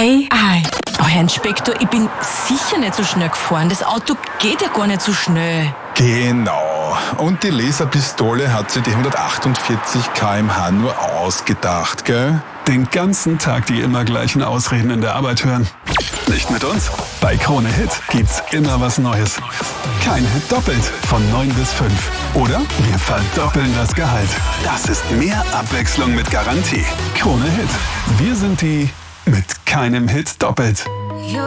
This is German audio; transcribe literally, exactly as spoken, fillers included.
Ei, ei. Oh, Herr Inspektor, ich bin sicher nicht so schnell gefahren. Das Auto geht ja gar nicht so schnell. Genau. Und die Laserpistole hat sie die hundertachtundvierzig Kilometer pro Stunde nur ausgedacht, gell? Den ganzen Tag die immer gleichen Ausreden in der Arbeit hören. Nicht mit uns? Bei Krone Hit gibt's immer was Neues. Kein Hit doppelt von neun bis fünf. Oder wir verdoppeln das Gehalt. Das ist mehr Abwechslung mit Garantie. Krone Hit. Wir sind die mit keinem Hit doppelt.